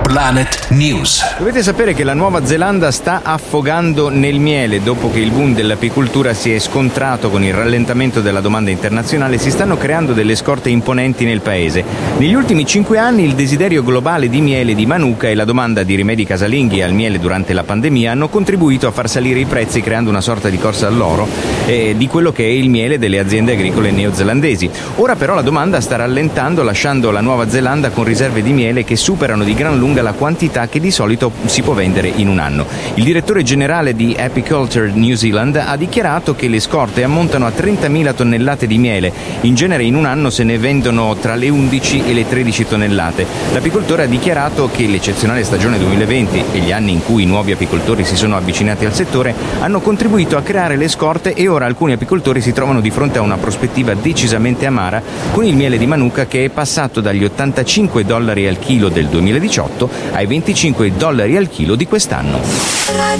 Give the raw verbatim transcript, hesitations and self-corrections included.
Planet News. Dovete sapere che la Nuova Zelanda sta affogando nel miele. Dopo che il boom dell'apicoltura si è scontrato con il rallentamento della domanda internazionale, si stanno creando delle scorte imponenti nel paese. Negli ultimi cinque anni il desiderio globale di miele di Manuka e la domanda di rimedi casalinghi al miele durante la pandemia hanno contribuito a far salire i prezzi, creando una sorta di corsa all'oro eh, di quello che è il miele delle aziende agricole neozelandesi. Ora però la domanda sta rallentando, lasciando la Nuova Zelanda con riserve di miele che superano di gran lunga la quantità che di solito si può vendere in un anno. Il direttore generale di Apiculture New Zealand ha dichiarato che le scorte ammontano a trentamila tonnellate di miele. In genere in un anno se ne vendono tra le undici e le tredici tonnellate. L'apicoltore ha dichiarato che l'eccezionale stagione duemilaventi e gli anni in cui i nuovi apicoltori si sono avvicinati al settore hanno contribuito a creare le scorte, e ora alcuni apicoltori si trovano di fronte a una prospettiva decisamente amara con il miele di Manuka, che è passato dagli ottantacinque dollari al chilo del duemiladiciotto ai venticinque dollari al chilo di quest'anno.